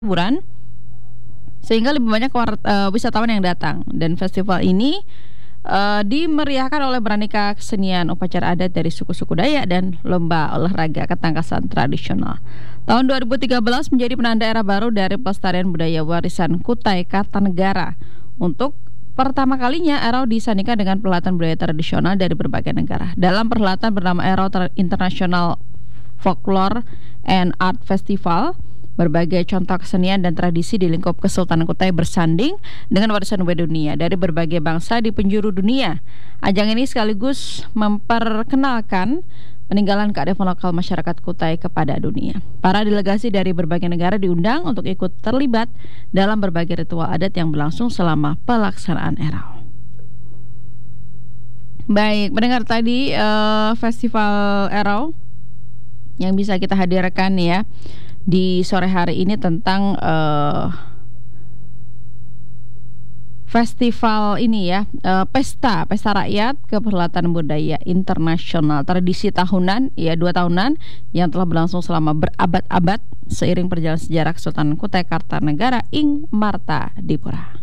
liburan sehingga lebih banyak wisatawan yang datang. Dan festival ini dimeriahkan oleh beraneka kesenian, upacara adat dari suku-suku Dayak dan lomba olahraga ketangkasan tradisional. Tahun 2013 menjadi penanda era baru dari pelestarian budaya warisan Kutai Kartanegara. Untuk pertama kalinya Erau disandingkan dengan perhelatan budaya tradisional dari berbagai negara. Dalam perhelatan bernama Erau International Folklore and Art Festival, berbagai contoh kesenian dan tradisi di lingkup Kesultanan Kutai bersanding dengan warisan budaya dunia dari berbagai bangsa di penjuru dunia. Ajang ini sekaligus memperkenalkan peninggalan kearifan lokal masyarakat Kutai kepada dunia. Para delegasi dari berbagai negara diundang untuk ikut terlibat dalam berbagai ritual adat yang berlangsung selama pelaksanaan Erau. Baik, mendengar tadi Festival Erau yang bisa kita hadirkan ya di sore hari ini tentang festival ini ya, pesta rakyat keperlihatan budaya internasional, tradisi tahunan ya, 2 tahunan yang telah berlangsung selama berabad-abad seiring perjalanan sejarah Kesultanan Kutai Kartanegara ing Marta Dipura.